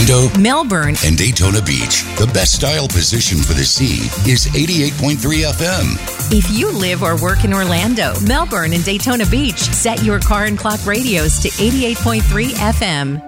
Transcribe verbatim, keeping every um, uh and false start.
Orlando, Melbourne, and Daytona Beach. The best style position for the sea is eighty-eight point three F M. If you live or work in Orlando, Melbourne, and Daytona Beach, set your car and clock radios to eighty-eight point three F M.